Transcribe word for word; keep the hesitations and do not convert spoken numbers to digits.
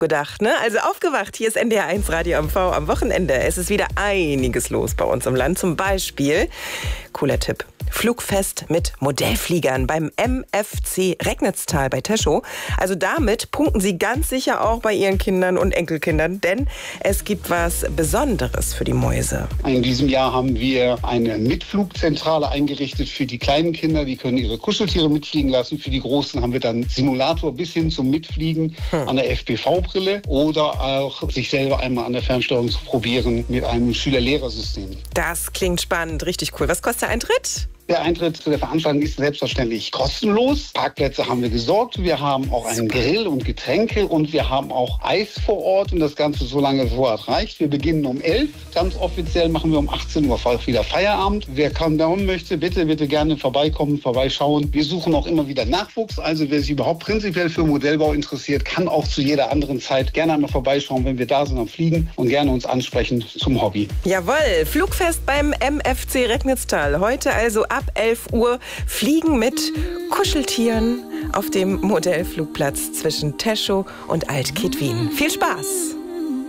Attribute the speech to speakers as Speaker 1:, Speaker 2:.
Speaker 1: gedacht, ne? Also aufgewacht, hier ist N D R eins Radio M V am Wochenende. Es ist wieder einiges los bei uns im Land. Zum Beispiel, cooler Tipp, Flugfest mit Modellfliegern beim M F C Recknitztal bei Teschow. Also damit punkten Sie ganz sicher auch bei Ihren Kindern und Enkelkindern, denn es gibt was Besonderes für die Mäuse.
Speaker 2: In diesem Jahr haben wir eine Mitflugzentrale eingerichtet für die kleinen Kinder. Die können ihre Kuscheltiere mitfliegen lassen. Für die Großen haben wir dann Simulator bis hin zum Mitfliegen hm. an der F P V-Brille oder auch sich selber einmal an der Fernsteuerung zu probieren mit einem Schüler-Lehrer-System.
Speaker 1: Das klingt spannend, richtig cool. Was kostet der Eintritt?
Speaker 2: Der Eintritt zu der Veranstaltung ist selbstverständlich kostenlos. Parkplätze haben wir gesorgt. Wir haben auch einen Grill und Getränke und wir haben auch Eis vor Ort und das Ganze so lange vorrat reicht. Wir beginnen um elf. Ganz offiziell machen wir um achtzehn Uhr wieder Feierabend. Wer kommen möchte, bitte, bitte gerne vorbeikommen, vorbeischauen. Wir suchen auch immer wieder Nachwuchs. Also wer sich überhaupt prinzipiell für Modellbau interessiert, kann auch zu jeder anderen Zeit gerne einmal vorbeischauen, wenn wir da sind am Fliegen und gerne uns ansprechen zum Hobby.
Speaker 1: Jawohl, Flugfest beim M F C Recknitztal. Heute also ab elf Uhr fliegen mit Kuscheltieren auf dem Modellflugplatz zwischen Teschow und Alt-Kidwin. Viel Spaß!